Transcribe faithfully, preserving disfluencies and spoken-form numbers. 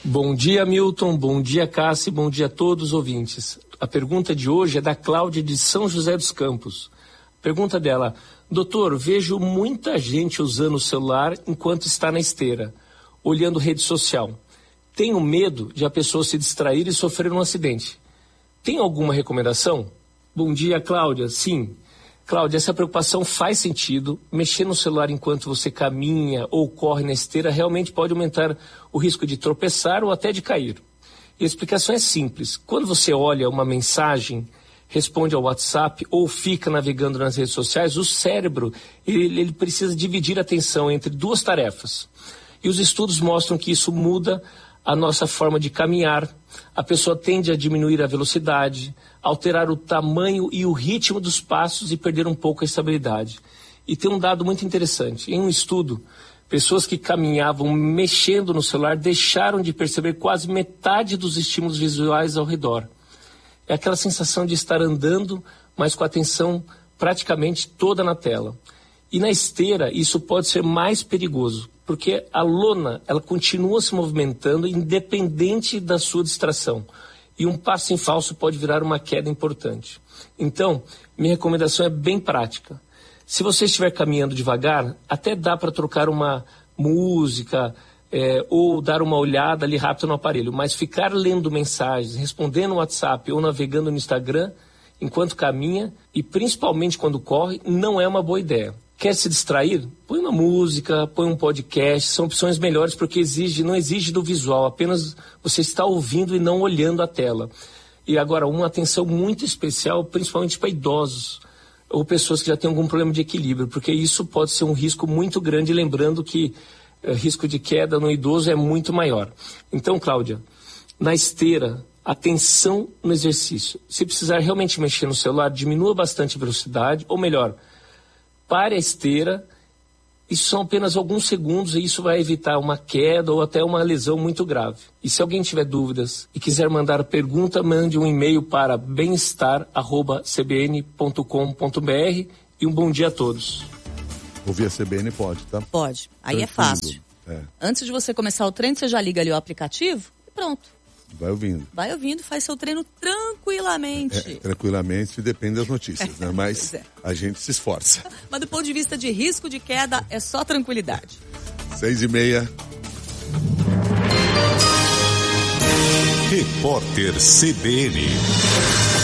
Bom dia, Milton, bom dia, Cássia, bom dia a todos os ouvintes. A pergunta de hoje é da Cláudia de São José dos Campos. Pergunta dela: doutor, vejo muita gente usando o celular enquanto está na esteira, olhando rede social. Tenho medo de a pessoa se distrair e sofrer um acidente. Tem alguma recomendação? Bom dia, Cláudia. Sim. Cláudia, essa preocupação faz sentido. Mexer no celular enquanto você caminha ou corre na esteira realmente pode aumentar o risco de tropeçar ou até de cair. E a explicação é simples. Quando você olha uma mensagem, responde ao WhatsApp ou fica navegando nas redes sociais, o cérebro ele, ele precisa dividir a atenção entre duas tarefas. E os estudos mostram que isso muda a nossa forma de caminhar. A pessoa tende a diminuir a velocidade, alterar o tamanho e o ritmo dos passos e perder um pouco a estabilidade. E tem um dado muito interessante. Em um estudo, pessoas que caminhavam mexendo no celular deixaram de perceber quase metade dos estímulos visuais ao redor. É aquela sensação de estar andando, mas com a atenção praticamente toda na tela. E na esteira, isso pode ser mais perigoso, porque a lona ela continua se movimentando independente da sua distração. E um passo em falso pode virar uma queda importante. Então, minha recomendação é bem prática. Se você estiver caminhando devagar, até dá para trocar uma música é, ou dar uma olhada ali rápido no aparelho. Mas ficar lendo mensagens, respondendo no WhatsApp ou navegando no Instagram enquanto caminha, e principalmente quando corre, não é uma boa ideia. Quer se distrair? Põe uma música, põe um podcast, são opções melhores porque exige, não exige do visual, apenas você está ouvindo e não olhando a tela. E agora, uma atenção muito especial, principalmente para idosos ou pessoas que já têm algum problema de equilíbrio, porque isso pode ser um risco muito grande, lembrando que o risco de queda no idoso é muito maior. Então, Cláudia, na esteira, atenção no exercício. Se precisar realmente mexer no celular, diminua bastante a velocidade, ou melhor, pare a esteira. Isso são apenas alguns segundos e isso vai evitar uma queda ou até uma lesão muito grave. E se alguém tiver dúvidas e quiser mandar pergunta, mande um e-mail para bem-estar arroba c b n ponto com ponto b r e um bom dia a todos. Ouvir a C B N pode, tá? Pode. Aí Tranquilo. É fácil. É. Antes de você começar o treino, você já liga ali o aplicativo e pronto. Vai ouvindo. Vai ouvindo, faz seu treino tranquilamente. É, tranquilamente, depende das notícias, né? Mas é. a gente se esforça. Mas do ponto de vista de risco de queda, é só tranquilidade. Seis e meia. Repórter C B N.